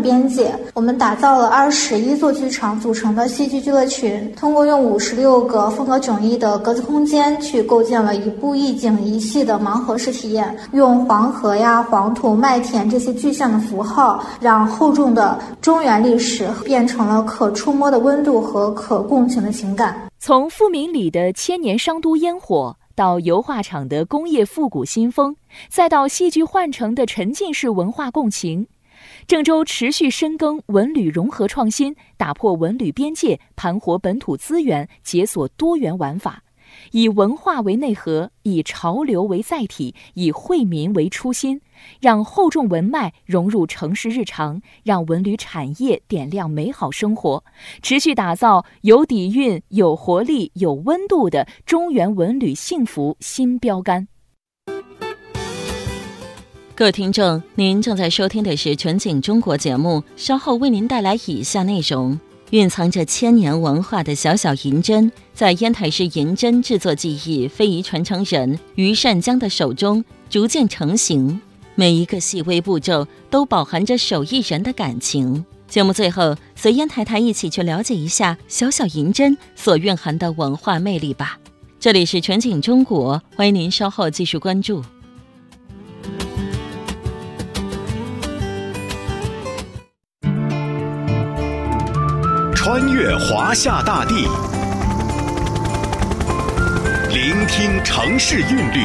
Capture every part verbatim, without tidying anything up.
边界。我们打造了二十一座剧场组成的戏剧俱乐群，通过用五十六个风格迥异的格子空间去构建了一部一景一戏的盲盒式体验，用黄河呀、黄土、麦田这些具象的符号，让厚重的中原历史变成了可触摸的温度和可共情的情感。 从富民里的千年商都烟火，到油画厂的工业复古新风，再到戏剧幻城的沉浸式文化共情，郑州持续深耕文旅融合创新，打破文旅边界，盘活本土资源，解锁多元玩法，以文化为内核，以潮流为载体，以惠民为初心，让厚重文脉融入城市日常，让文旅产业点亮美好生活，持续打造有底蕴、有活力、有温度的中原文旅幸福新标杆。 各位听众，您正在收听的是全景中国节目，稍后为您带来以下内容。蕴藏着千年文化的小小银针，在烟台市银针制作技艺非遗传承人于善江的手中逐渐成型，每一个细微步骤都饱含着手艺人的感情。节目最后，随烟台台一起去了解一下小小银针所蕴含的文化魅力吧。这里是全景中国，欢迎您稍后继续关注。 穿越华夏大地，聆听城市韵律，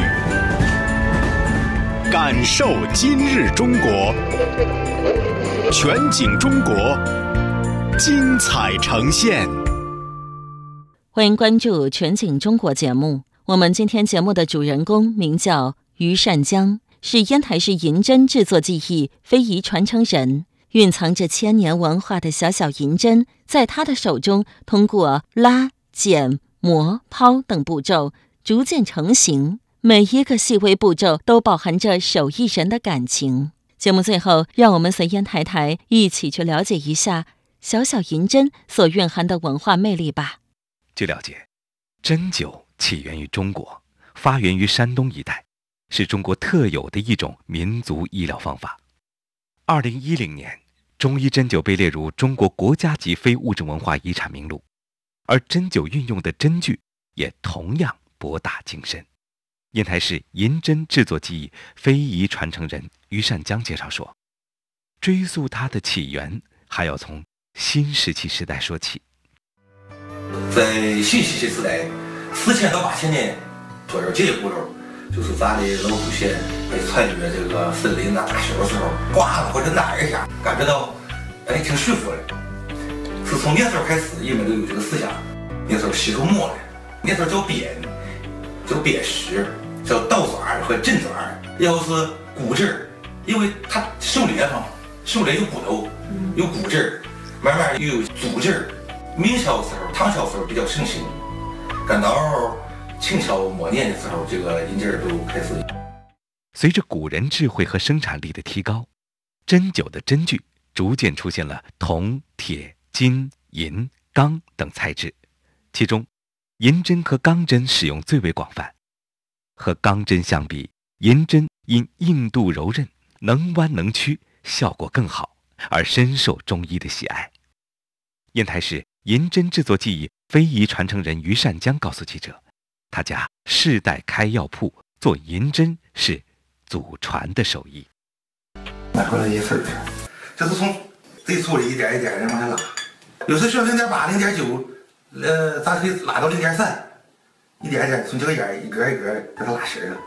感受今日中国。全景中国，精彩呈现。 欢迎关注全景中国节目。我们今天节目的主人公名叫于善江，是烟台市银针制作技艺非遗传承人。蕴藏着千年文化的小小银针，在他的手中通过拉、剪、磨、抛等步骤逐渐成型，每一个细微步骤都饱含着手艺人的感情。节目最后，让我们随烟台台一起去了解一下小小银针所蕴含的文化魅力吧。 据了解，针灸起源于中国，发源于山东一带，是中国特有的一种民族医疗方法。二零一零年，中医针灸被列入中国国家级非物质文化遗产名录，而针灸运用的针具也同样博大精深。烟台市银针制作技艺非遗传承人于善江介绍说，追溯它的起源，还要从新石器时代说起。 在新石器时代，四千到八千年左右，这些骨头就是咱的老祖先被穿越这个森林啊大雪的时候，刮了或者哪一下，感觉到哎挺舒服的。是从那时候开始，人们都有这个思想。那时候石头磨的，那时候叫砭，叫砭石，叫倒爪和针爪。要是骨质，因为它手里嘛，手里有骨头，有骨质，慢慢又有组织。明朝时候、唐朝时候比较盛行，赶到清朝末年的时候，这个银针都开始。 随着古人智慧和生产力的提高，针灸的针具逐渐出现了铜、铁、金、银、钢等材质，其中银针和钢针使用最为广泛。和钢针相比，银针因硬度柔韧、能弯能曲，效果更好，而深受中医的喜爱。烟台市银针制作技艺非遗传承人于善江告诉记者，他家世代开药铺，做银针是祖传的手艺。 拿出来一份儿，这是从最粗的一点一点的往下拉，有时需要零点八、零点九，呃，咱可以拉到零点三，一点一点从这个眼一格一格给它拉实了。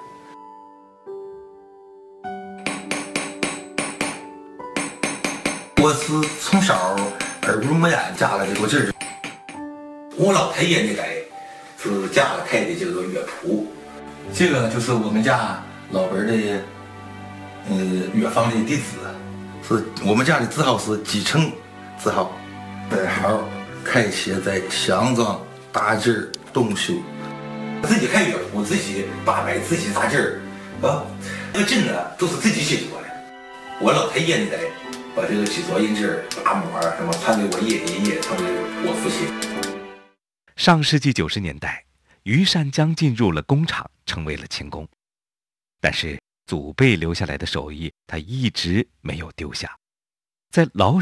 我是从小耳濡目染加了这个劲儿。我老太爷那代是家里开的这个乐谱，这个就是我们家老本的呃乐坊的弟子，是我们家的字号是继承字号，代号开写在祥庄大字东修，自己开乐谱，自己把脉，自己扎字儿啊，这个针呢都是自己写作的。我老太爷那代把这个制作银针、打磨什么传给我爷爷爷，传给我父亲。 上世纪九十年代，于善江进入了工厂，成为了钳工。但是祖辈留下来的手艺，他一直没有丢下。在老